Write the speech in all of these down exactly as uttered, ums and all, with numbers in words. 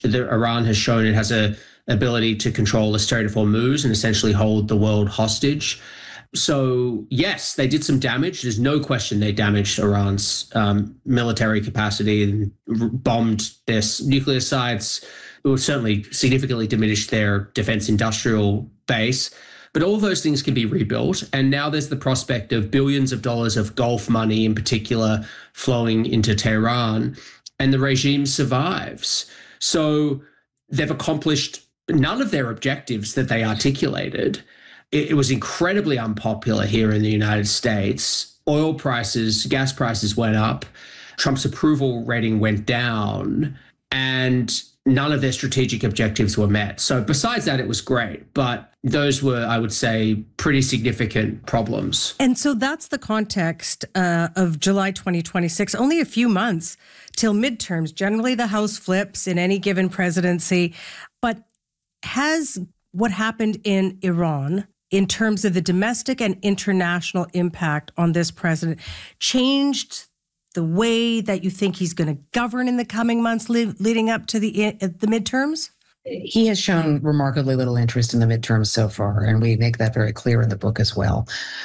The, Iran has shown it has a ability to control the Strait of Hormuz and essentially hold the world hostage. So, yes, they did some damage. There's no question they damaged Iran's um, military capacity and bombed their nuclear sites. It would certainly significantly diminish their defense industrial base. But all those things can be rebuilt. And now there's the prospect of billions of dollars of Gulf money in particular flowing into Tehran, and the regime survives. So they've accomplished none of their objectives that they articulated. It, it was incredibly unpopular here in the United States. Oil prices, gas prices went up. Trump's approval rating went down, and none of their strategic objectives were met. So besides that, it was great. But those were, I would say, pretty significant problems. And so that's the context uh, of July twenty twenty-six, only a few months till midterms. Generally, the House flips in any given presidency. But has what happened in Iran, in terms of the domestic and international impact on this president, changed the way that you think he's going to govern in the coming months le- leading up to the the midterms? He has shown remarkably little interest in the midterms so far, and we make that very clear in the book as well.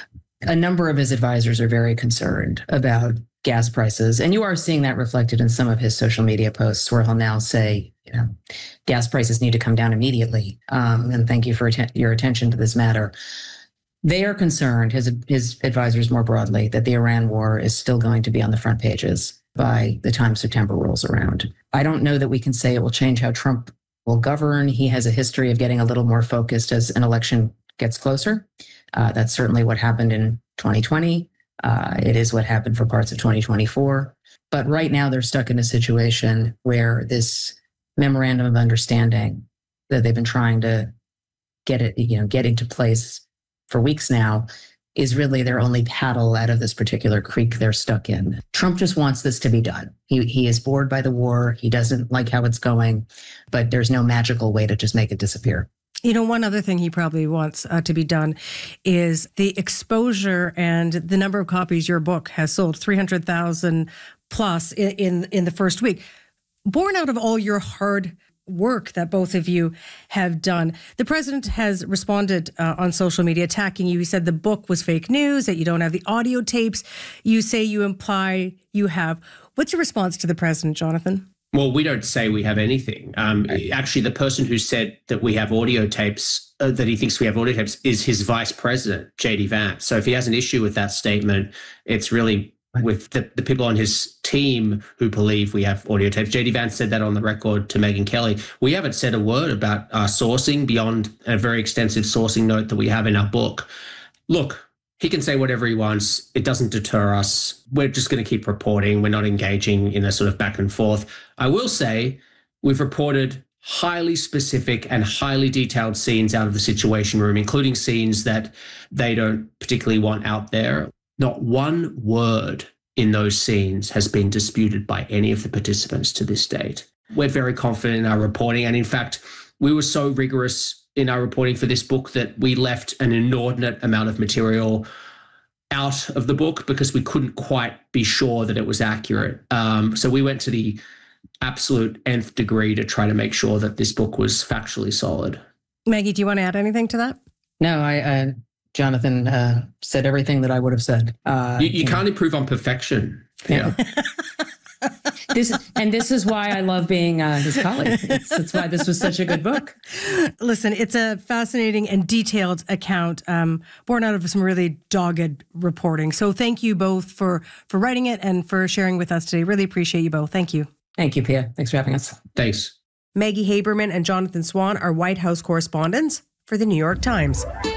A number of his advisors are very concerned about gas prices, and you are seeing that reflected in some of his social media posts where he'll now say, you know, gas prices need to come down immediately, um, and thank you for att- your attention to this matter. They are concerned, his, his advisors more broadly, that the Iran war is still going to be on the front pages by the time September rolls around. I don't know that we can say it will change how Trump will govern. He has a history of getting a little more focused as an election gets closer. Uh, that's certainly what happened in twenty twenty. Uh, it is what happened for parts of twenty twenty-four. But right now they're stuck in a situation where this memorandum of understanding that they've been trying to get it, you know, get into place for weeks now is really their only paddle out of this particular creek they're stuck in. Trump just wants this to be done. He he is bored by the war. He doesn't like how it's going, but there's no magical way to just make it disappear. You know, one other thing he probably wants uh, to be done is the exposure and the number of copies your book has sold, three hundred thousand plus in, in, in the first week. Born out of all your hard work that both of you have done. The president has responded uh, on social media attacking you. He said the book was fake news, that you don't have the audio tapes. You say you imply you have. What's your response to the president, Jonathan? Well, we don't say we have anything. Um, actually, the person who said that we have audio tapes, uh, that he thinks we have audio tapes, is his vice president, J D Vance. So if he has an issue with that statement, it's really with the, the people on his team who believe we have audio tapes. J D Vance said that on the record to Megyn Kelly. We haven't said a word about our sourcing beyond a very extensive sourcing note that we have in our book. Look, he can say whatever he wants. It doesn't deter us. We're just going to keep reporting. We're not engaging in a sort of back and forth. I will say we've reported highly specific and highly detailed scenes out of the Situation Room, including scenes that they don't particularly want out there. Not one word in those scenes has been disputed by any of the participants to this date. We're very confident in our reporting. And in fact, we were so rigorous in our reporting for this book that we left an inordinate amount of material out of the book because we couldn't quite be sure that it was accurate. Um, so we went to the absolute nth degree to try to make sure that this book was factually solid. Maggie, do you want to add anything to that? No, I... Uh... Jonathan uh, said everything that I would have said. Uh, you you can't know. improve on perfection. Yeah. this and this is why I love being uh, his colleague. It's, it's why this was such a good book. Listen, it's a fascinating and detailed account, um, born out of some really dogged reporting. So thank you both for for writing it and for sharing with us today. Really appreciate you both. Thank you. Thank you, Pia. Thanks for having us. Thanks. Maggie Haberman and Jonathan Swan are White House correspondents for The New York Times.